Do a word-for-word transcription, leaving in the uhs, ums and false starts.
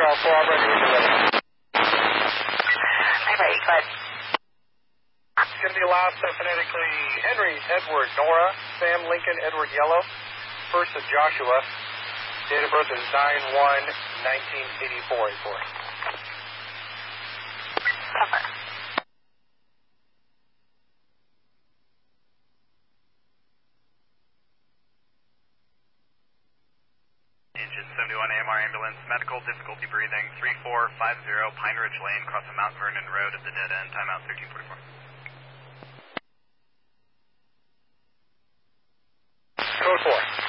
twelve four, I'm ready when you're ready. I'm ready, go ahead. It's going to be last uh, phonetically Henry, Edward, Nora, Sam, Lincoln, Edward, Yellow. First of Joshua. Date of birth is nine one nineteen eighty-four. eighty-four. Cover. Engine seventy-one A M R ambulance, medical difficulty breathing, three four five zero Pine Ridge Lane, cross of Mount Vernon Road at the dead end, timeout thirteen forty-four. Code four.